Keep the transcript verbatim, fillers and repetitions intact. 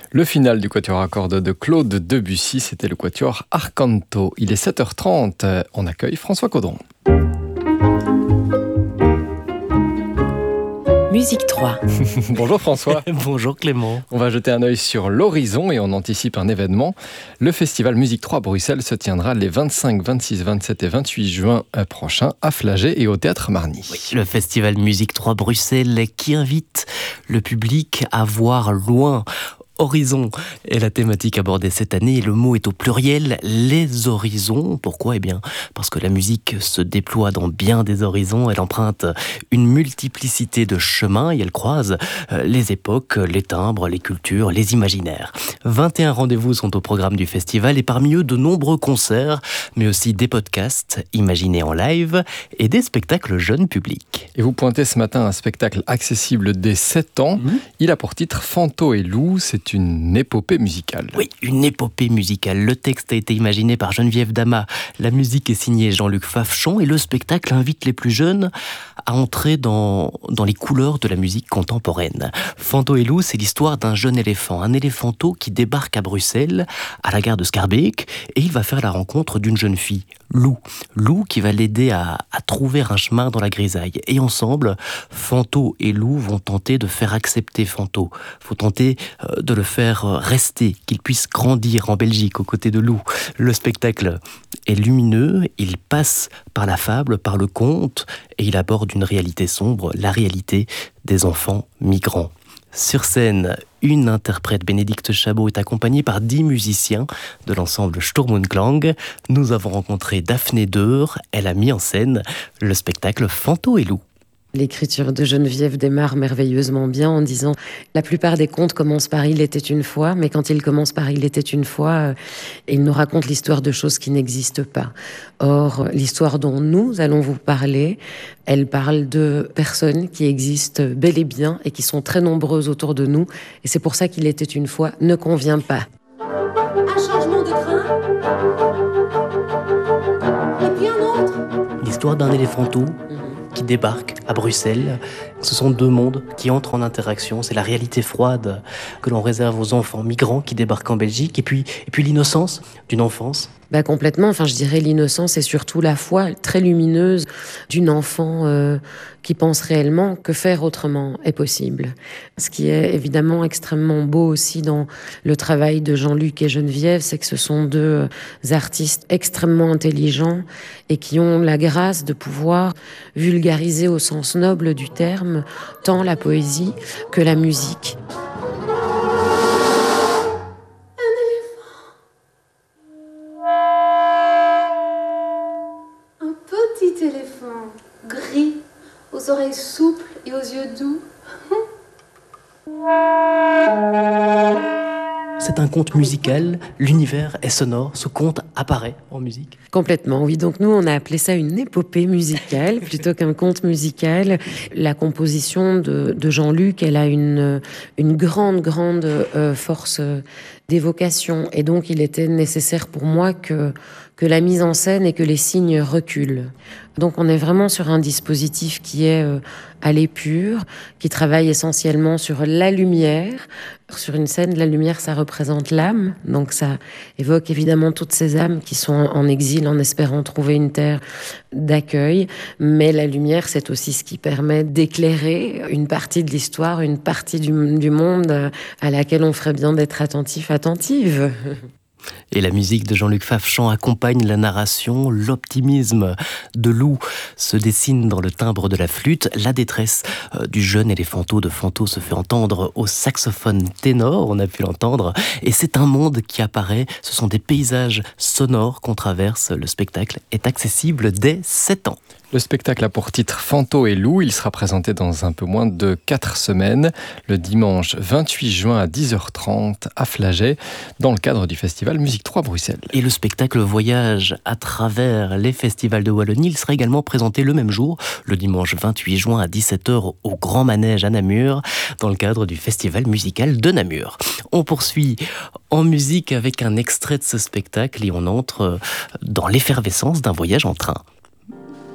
Le final du quatuor à cordes de Claude Debussy, c'était le quatuor Arcanto. Il est sept heures trente, on accueille François Caudron. Musique trois. Bonjour François. Bonjour Clément. On va jeter un œil sur l'horizon et on anticipe un événement. Le festival Musique trois à Bruxelles se tiendra les vingt-cinq, vingt-six, vingt-sept et vingt-huit juin prochains à Flagey et au Théâtre Marny. Oui, le festival Musique trois Bruxelles qui invite le public à voir loin. Horizon est la thématique abordée cette année et le mot est au pluriel, les horizons. Pourquoi ? Eh bien, parce que la musique se déploie dans bien des horizons, elle emprunte une multiplicité de chemins et elle croise les époques, les timbres, les cultures, les imaginaires. vingt et un rendez-vous sont au programme du festival et parmi eux de nombreux concerts, mais aussi des podcasts imaginés en live et des spectacles jeunes publics. Et vous pointez ce matin un spectacle accessible dès sept ans. Mmh. Il a pour titre Fanto et Lou, c'est une épopée musicale. Oui, une épopée musicale. Le texte a été imaginé par Geneviève Dama. La musique est signée Jean-Luc Fafchon et le spectacle invite les plus jeunes à entrer dans, dans les couleurs de la musique contemporaine. Fanto et Lou, c'est l'histoire d'un jeune éléphant, un éléphanto qui débarque à Bruxelles, à la gare de Schaerbeek, et il va faire la rencontre d'une jeune fille, Lou. Lou qui va l'aider à, à trouver un chemin dans la grisaille. Et ensemble, Fanto et Lou vont tenter de faire accepter Fanto. Il faut tenter euh, de le faire rester, qu'il puisse grandir en Belgique aux côtés de Lou. Le spectacle est lumineux, il passe par la fable, par le conte, et il aborde une réalité sombre, la réalité des enfants migrants. Sur scène, une interprète, Bénédicte Chabot, est accompagnée par dix musiciens de l'ensemble Sturm und Klang. Nous avons rencontré Daphné Deur, elle a mis en scène le spectacle Fanto et Lou. L'écriture de Geneviève démarre merveilleusement bien en disant « La plupart des contes commencent par « Il était une fois », mais quand ils commencent par « Il était une fois euh, », ils nous racontent l'histoire de choses qui n'existent pas. Or, l'histoire dont nous allons vous parler, elle parle de personnes qui existent bel et bien et qui sont très nombreuses autour de nous. Et c'est pour ça « Qu'il était une fois » ne convient pas. Un changement de train. Et puis un autre. L'histoire d'un éléphanto qui débarque à Bruxelles. Ce sont deux mondes qui entrent en interaction. C'est la réalité froide que l'on réserve aux enfants migrants qui débarquent en Belgique et puis, et puis l'innocence d'une enfance. Bah complètement, enfin je dirais l'innocence et surtout la foi très lumineuse d'une enfant euh, qui pense réellement que faire autrement est possible. Ce qui est évidemment extrêmement beau aussi dans le travail de Jean-Luc et Geneviève, c'est que ce sont deux artistes extrêmement intelligents et qui ont la grâce de pouvoir vulgariser au sens noble du terme tant la poésie que la musique. Éléphant gris, aux oreilles souples et aux yeux doux. C'est un conte musical, l'univers est sonore, ce conte apparaît en musique. Complètement, oui. Donc nous, on a appelé ça une épopée musicale plutôt qu'un conte musical. La composition de, de Jean-Luc, elle a une, une grande, grande euh, force d'évocation. Et donc, il était nécessaire pour moi que, que la mise en scène et que les signes reculent. Donc, on est vraiment sur un dispositif qui est euh, à l'épure, qui travaille essentiellement sur la lumière. Sur une scène, la lumière, ça représente l'âme. Donc, ça évoque évidemment toutes ces âmes qui sont en exil en espérant trouver une terre d'accueil. Mais la lumière, c'est aussi ce qui permet d'éclairer une partie de l'histoire, une partie du, du monde à laquelle on ferait bien d'être attentif, attentive. Et la musique de Jean-Luc Fafchon accompagne la narration. L'optimisme de Lou se dessine dans le timbre de la flûte. La détresse du jeune éléphanto de Fanto se fait entendre au saxophone ténor, on a pu l'entendre. Et c'est un monde qui apparaît, ce sont des paysages sonores qu'on traverse. Le spectacle est accessible dès sept ans. Le spectacle a pour titre Fanto et Lou. Il sera présenté dans un peu moins de quatre semaines, le dimanche vingt-huit juin à dix heures trente à Flagey, dans le cadre du festival Musique trois Bruxelles. Et le spectacle voyage à travers les festivals de Wallonie. Il sera également présenté le même jour, le dimanche vingt-huit juin à dix-sept heures au Grand Manège à Namur, dans le cadre du festival musical de Namur. On poursuit en musique avec un extrait de ce spectacle et on entre dans l'effervescence d'un voyage en train.